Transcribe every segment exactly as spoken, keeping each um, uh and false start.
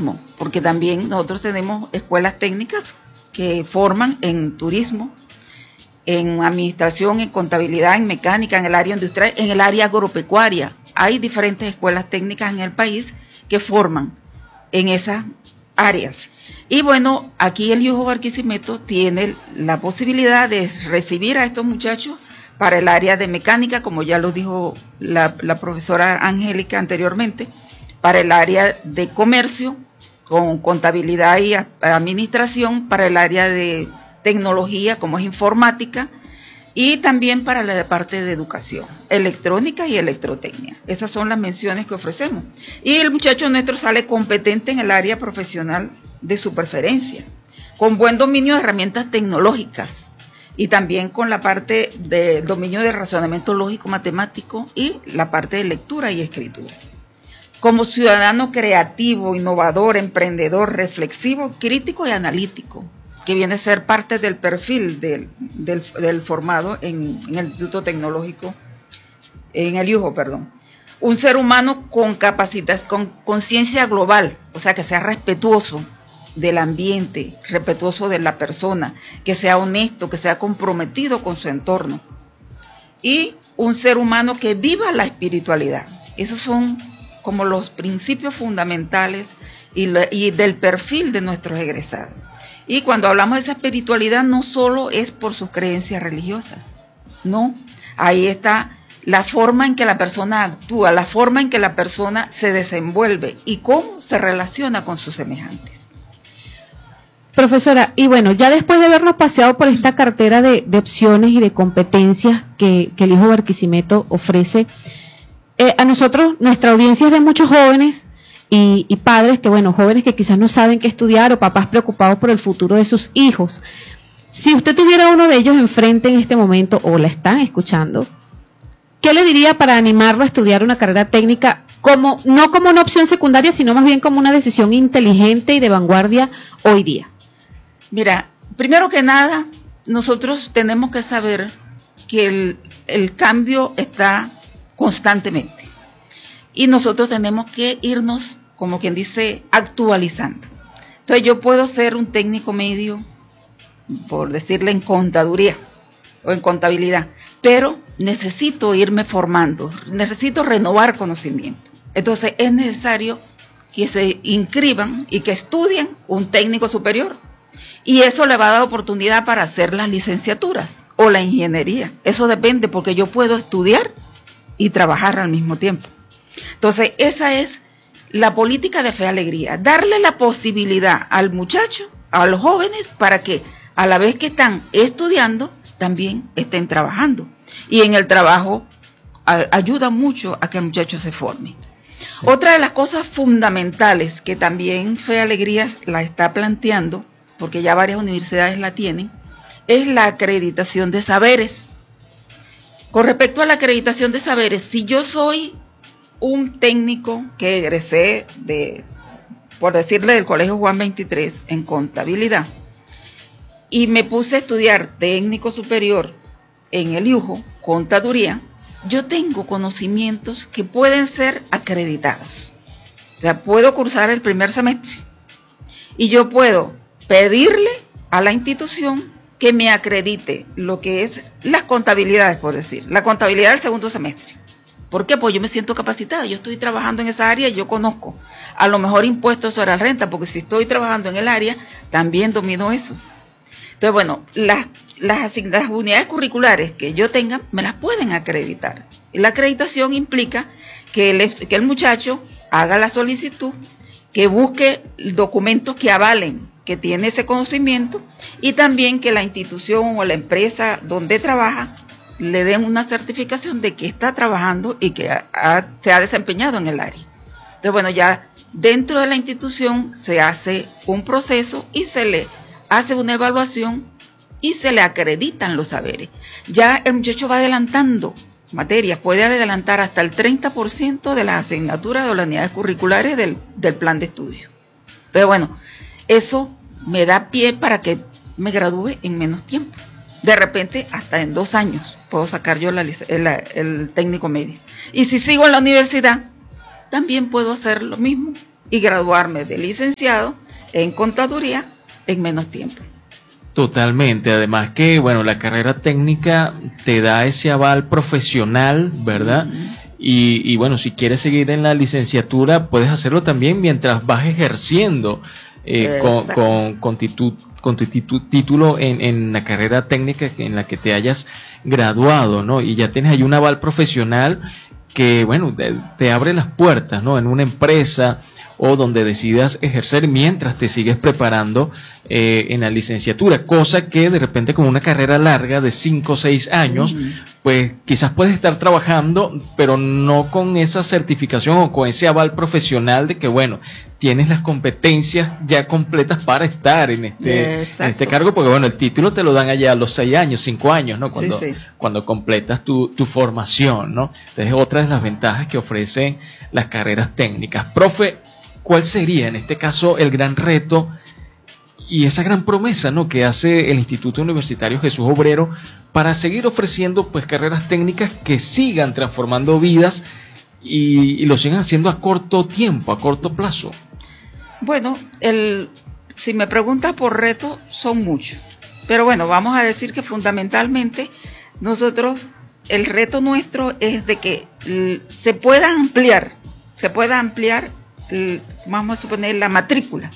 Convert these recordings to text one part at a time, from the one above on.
turismo, porque también nosotros tenemos escuelas técnicas que forman en turismo, en administración, en contabilidad, en mecánica, en el área industrial, en el área agropecuaria. Hay diferentes escuelas técnicas en el país que forman en esas áreas. Y bueno, aquí el I U J O Barquisimeto tiene la posibilidad de recibir a estos muchachos para el área de mecánica, como ya lo dijo la, la profesora Angélica anteriormente, para el área de comercio, con contabilidad y administración, para el área de tecnología, como es informática, y también para la parte de educación, electrónica y electrotecnia. Esas son las menciones que ofrecemos. Y el muchacho nuestro sale competente en el área profesional de su preferencia, con buen dominio de herramientas tecnológicas y también con la parte del dominio de razonamiento lógico matemático y la parte de lectura y escritura. Como ciudadano creativo, innovador, emprendedor, reflexivo, crítico y analítico, que viene a ser parte del perfil del, del, del formado en, en el Instituto Tecnológico, en el I U J O, perdón. Un ser humano con capacidad, con conciencia global, o sea, que sea respetuoso del ambiente, respetuoso de la persona, que sea honesto, que sea comprometido con su entorno. Y un ser humano que viva la espiritualidad. Esos son como los principios fundamentales y, le, y del perfil de nuestros egresados. Y cuando hablamos de esa espiritualidad, no solo es por sus creencias religiosas, no, ahí está la forma en que la persona actúa, la forma en que la persona se desenvuelve y cómo se relaciona con sus semejantes. Profesora, y bueno, ya después de habernos paseado por esta cartera de, de opciones y de competencias que, que el I U J O Barquisimeto ofrece, eh, a nosotros, nuestra audiencia es de muchos jóvenes, Y, y padres que, bueno, jóvenes que quizás no saben qué estudiar o papás preocupados por el futuro de sus hijos. Si usted tuviera uno de ellos enfrente en este momento o la están escuchando, ¿qué le diría para animarlo a estudiar una carrera técnica como no como una opción secundaria, sino más bien como una decisión inteligente y de vanguardia hoy día? Mira, primero que nada, nosotros tenemos que saber que el, el cambio está constantemente. Y nosotros tenemos que irnos, como quien dice, actualizando. Entonces yo puedo ser un técnico medio, por decirle en contaduría o en contabilidad, pero necesito irme formando, necesito renovar conocimiento. Entonces es necesario que se inscriban y que estudien un técnico superior. Y eso le va a dar oportunidad para hacer las licenciaturas o la ingeniería. Eso depende, porque yo puedo estudiar y trabajar al mismo tiempo. Entonces, esa es la política de Fe Alegría, darle la posibilidad al muchacho, a los jóvenes, para que a la vez que están estudiando, también estén trabajando. Y en el trabajo a, ayuda mucho a que el muchacho se forme. Sí. Otra de las cosas fundamentales que también Fe Alegría la está planteando, porque ya varias universidades la tienen, es la acreditación de saberes. Con respecto a la acreditación de saberes, si yo soy un técnico que egresé de, por decirle, del Colegio Juan veintitrés en contabilidad y me puse a estudiar técnico superior en el I U J O, contaduría, yo tengo conocimientos que pueden ser acreditados. O sea, puedo cursar el primer semestre y yo puedo pedirle a la institución que me acredite lo que es las contabilidades, por decir, la contabilidad del segundo semestre. ¿Por qué? Pues yo me siento capacitada, yo estoy trabajando en esa área y yo conozco. A lo mejor impuestos sobre la renta, porque si estoy trabajando en el área, también domino eso. Entonces, bueno, las, las, las unidades curriculares que yo tenga, me las pueden acreditar. Y la acreditación implica que el, que el muchacho haga la solicitud, que busque documentos que avalen que tiene ese conocimiento y también que la institución o la empresa donde trabaja le den una certificación de que está trabajando y que ha, ha, se ha desempeñado en el área. Entonces, bueno, ya dentro de la institución se hace un proceso y se le hace una evaluación y se le acreditan los saberes. Ya el muchacho va adelantando materias, puede adelantar hasta el treinta por ciento de las asignaturas de las unidades curriculares del, del plan de estudio. Pero bueno, eso me da pie para que me gradúe en menos tiempo. De repente, hasta en dos años puedo sacar yo la, el, el técnico medio. Y si sigo en la universidad, también puedo hacer lo mismo y graduarme de licenciado en contaduría en menos tiempo. Totalmente, además que, bueno, la carrera técnica te da ese aval profesional, ¿verdad? Uh-huh. Y, y bueno, si quieres seguir en la licenciatura, puedes hacerlo también mientras vas ejerciendo eh, con, con, con, titu, con tu titu, título en, en la carrera técnica en la que te hayas graduado, ¿no? Y ya tienes ahí un aval profesional que, bueno, te, te abre las puertas, ¿no? En una empresa o donde decidas ejercer mientras te sigues preparando eh, en la licenciatura, cosa que de repente con una carrera larga de cinco o seis años, uh-huh. pues quizás puedes estar trabajando, pero no con esa certificación o con ese aval profesional de que, bueno, tienes las competencias ya completas para estar en este, en este cargo, porque bueno, el título te lo dan allá a los seis años, cinco años, ¿no? Cuando, sí, sí. cuando completas tu, tu formación, ¿no? Entonces, otra de las ventajas que ofrecen las carreras técnicas. Profe, ¿cuál sería en este caso el gran reto y esa gran promesa, ¿no?, que hace el Instituto Universitario Jesús Obrero para seguir ofreciendo pues carreras técnicas que sigan transformando vidas y, y lo sigan haciendo a corto tiempo, a corto plazo? Bueno, el, si me preguntas por reto, son muchos. Pero bueno, vamos a decir que fundamentalmente nosotros, el reto nuestro es de que l, se pueda ampliar, se pueda ampliar vamos a suponer la matrícula.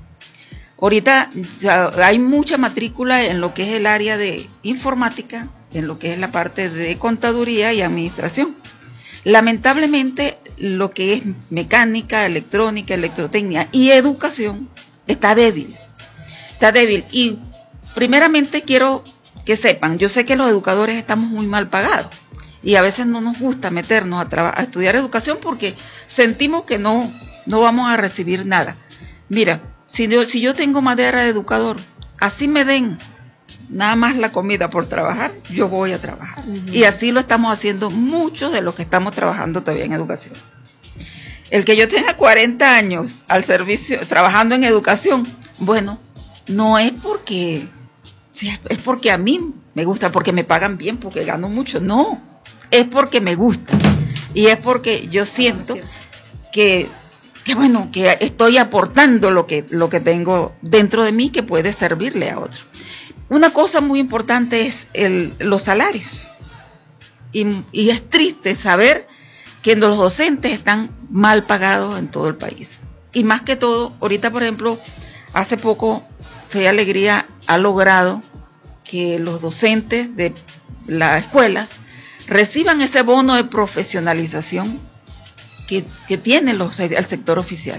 Ahorita ya hay mucha matrícula en lo que es el área de informática, en lo que es la parte de contaduría y administración. Lamentablemente lo que es mecánica, electrónica, electrotecnia y educación está débil, está débil y primeramente quiero que sepan, yo sé que los educadores estamos muy mal pagados y a veces no nos gusta meternos a, traba- a estudiar educación porque sentimos que no no vamos a recibir nada. Mira, si yo, si yo tengo madera de educador, así me den nada más la comida por trabajar, yo voy a trabajar. Uh-huh. Y así lo estamos haciendo muchos de los que estamos trabajando todavía en educación. El que yo tenga cuarenta años al servicio, trabajando en educación, bueno, no es porque, es porque a mí me gusta, porque me pagan bien, porque gano mucho, no, es porque me gusta. Y es porque yo siento que que bueno, que estoy aportando lo que, lo que tengo dentro de mí que puede servirle a otro. Una cosa muy importante es el, los salarios. Y, y es triste saber que los docentes están mal pagados en todo el país. Y más que todo, ahorita por ejemplo, hace poco Fe y Alegría ha logrado que los docentes de las escuelas reciban ese bono de profesionalización Que, que tiene los, el sector oficial.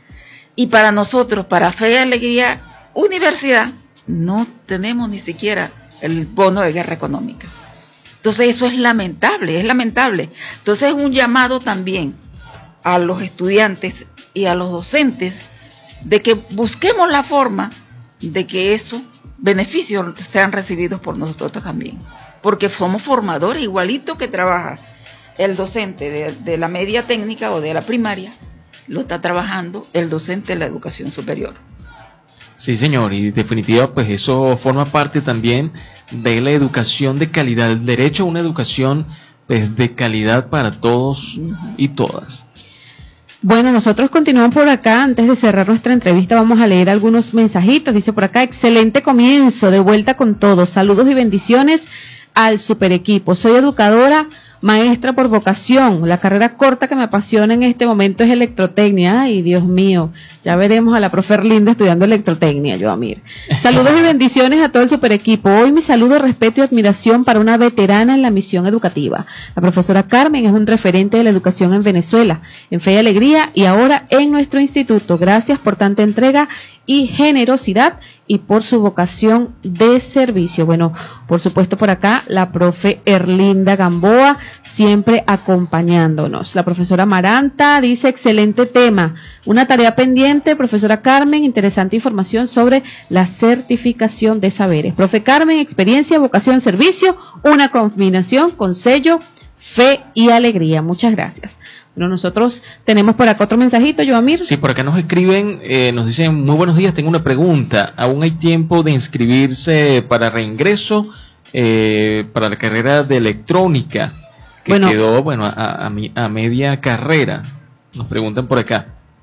Y para nosotros, para Fe y Alegría Universidad, no tenemos ni siquiera el bono de guerra económica. Entonces eso es lamentable, es lamentable. Entonces es un llamado también a los estudiantes y a los docentes de que busquemos la forma de que esos beneficios sean recibidos por nosotros también. Porque somos formadores, igualito que trabaja el docente de, de la media técnica o de la primaria, lo está trabajando el docente de la educación superior. Sí, señor, y definitiva, pues eso forma parte también de la educación de calidad, el derecho a una educación pues, de calidad para todos uh-huh. y todas. Bueno, nosotros continuamos por acá. Antes de cerrar nuestra entrevista vamos a leer algunos mensajitos. Dice por acá, excelente comienzo, de vuelta con todos. Saludos y bendiciones al super equipo. Soy educadora, maestra por vocación. La carrera corta que me apasiona en este momento es electrotecnia. Ay, Dios mío, ya veremos a la profe Erlinda estudiando electrotecnia, Joamir. Saludos y bendiciones a todo el super equipo. Hoy mi saludo, respeto y admiración para una veterana en la misión educativa. La profesora Carmen es un referente de la educación en Venezuela, en Fe y Alegría y ahora en nuestro instituto. Gracias por tanta entrega y generosidad y por su vocación de servicio. Bueno, por supuesto por acá la profe Erlinda Gamboa siempre acompañándonos. La profesora Maranta dice excelente tema, una tarea pendiente. Profesora Carmen, interesante información sobre la certificación de saberes. Profe Carmen, experiencia, vocación, servicio, una combinación con sello Fe y Alegría. Muchas gracias. Bueno, nosotros tenemos por acá otro mensajito, Joamir. Sí, por acá nos escriben, eh, nos dicen, muy buenos días, tengo una pregunta. ¿Aún hay tiempo de inscribirse para reingreso eh, para la carrera de electrónica que bueno, quedó bueno a, a, a media carrera? Nos preguntan por acá.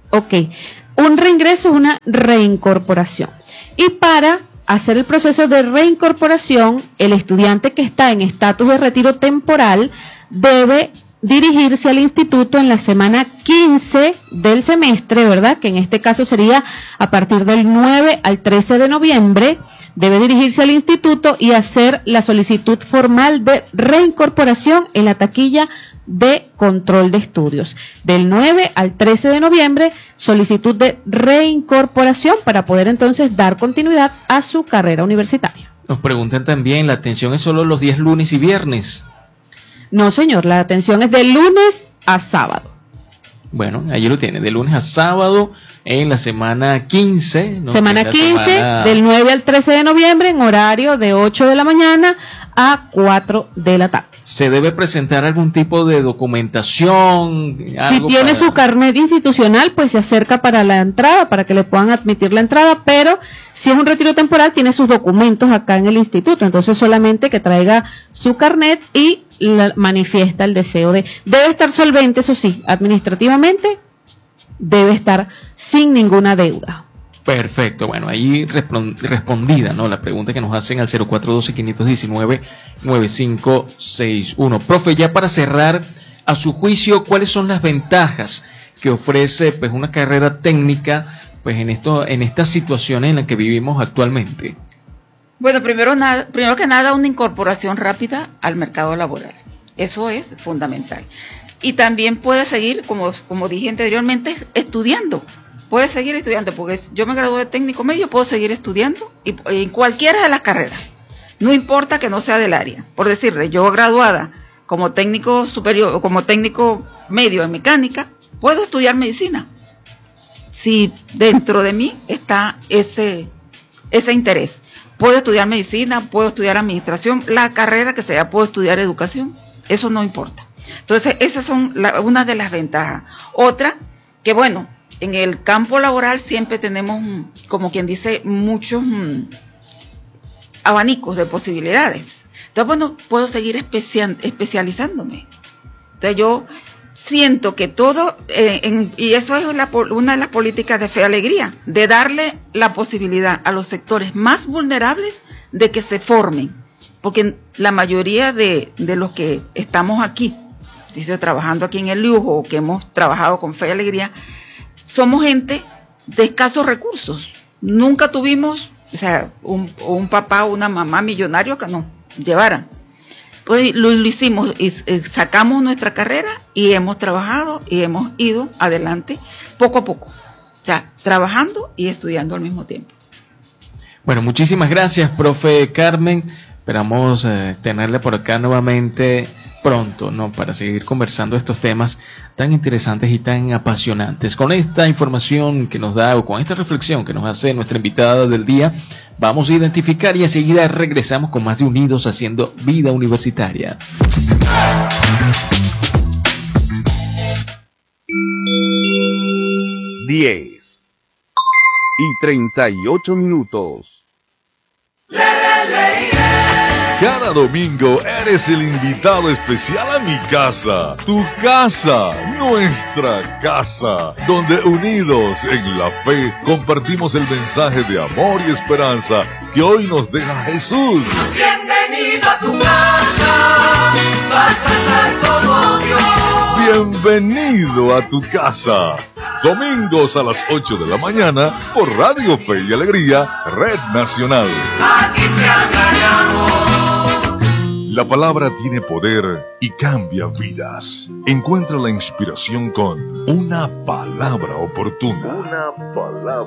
Ok, un reingreso es una reincorporación. Y para hacer el proceso de reincorporación, el estudiante que está en estatus de retiro temporal debe dirigirse al instituto en la semana quince del semestre, ¿verdad? Que en este caso sería a partir del nueve al trece de noviembre, debe dirigirse al instituto y hacer la solicitud formal de reincorporación en la taquilla de control de estudios. Del nueve al trece de noviembre, solicitud de reincorporación para poder entonces dar continuidad a su carrera universitaria. Nos preguntan también, ¿la atención es solo los días lunes y viernes? No, señor, la atención es de lunes a sábado. Bueno, ahí lo tiene, de lunes a sábado en la semana quince. ¿no? Semana quince, semana... del nueve al trece de noviembre, en horario de ocho de la mañana a cuatro de la tarde. ¿Se debe presentar algún tipo de documentación? Si tiene para... su carnet institucional, pues se acerca para la entrada, para que le puedan admitir la entrada, pero si es un retiro temporal, tiene sus documentos acá en el instituto, entonces solamente que traiga su carnet y la, manifiesta el deseo de... Debe estar solvente, eso sí, administrativamente, debe estar sin ninguna deuda. Perfecto, bueno, ahí respondida, ¿no? La pregunta que nos hacen al cero cuatro uno dos, cinco uno nueve, nueve cinco seis uno. Profe, ya para cerrar, a su juicio, ¿cuáles son las ventajas que ofrece pues una carrera técnica pues en esto, en estas situaciones en las que vivimos actualmente? Bueno, primero nada, primero que nada, una incorporación rápida al mercado laboral. Eso es fundamental. Y también puede seguir, como, como dije anteriormente, estudiando. Puede seguir estudiando, porque yo me gradué de técnico medio, puedo seguir estudiando y, y en cualquiera de las carreras. No importa que no sea del área. Por decirle, yo graduada como técnico superior o como técnico medio en mecánica, puedo estudiar medicina. Si dentro de mí está ese, ese interés. Puedo estudiar medicina, puedo estudiar administración, la carrera que sea, puedo estudiar educación. Eso no importa. Entonces, esas son la, una de las ventajas. Otra, que bueno, en el campo laboral siempre tenemos, como quien dice, muchos mm, abanicos de posibilidades. Entonces, bueno, puedo seguir especial, especializándome. Entonces, yo siento que todo, eh, en, y eso es la, una de las políticas de Fe y Alegría, de darle la posibilidad a los sectores más vulnerables de que se formen. Porque la mayoría de, de los que estamos aquí, si estoy trabajando aquí en el lujo o que hemos trabajado con Fe y Alegría, somos gente de escasos recursos. Nunca tuvimos, o sea, un, un papá o una mamá millonario que nos llevaran. Pues lo, lo hicimos y, y sacamos nuestra carrera y hemos trabajado y hemos ido adelante poco a poco. O sea, trabajando y estudiando al mismo tiempo. Bueno, muchísimas gracias, profe Carmen. Esperamos eh, tenerle por acá nuevamente pronto, ¿no? Para seguir conversando estos temas tan interesantes y tan apasionantes. Con esta información que nos da, o con esta reflexión que nos hace nuestra invitada del día, vamos a identificar y enseguida regresamos con más de Unidos Haciendo Vida Universitaria. diez y treinta y ocho minutos. Cada domingo eres el invitado especial a mi casa, tu casa, nuestra casa, donde unidos en la fe compartimos el mensaje de amor y esperanza que hoy nos deja Jesús. Bienvenido a tu casa, vas a estar como Dios. Bienvenido a tu casa. Domingos a las ocho de la mañana por Radio Fe y Alegría, Red Nacional. Aquí se habla de amor. La palabra tiene poder y cambia vidas. Encuentra la inspiración con una palabra oportuna. Una palabra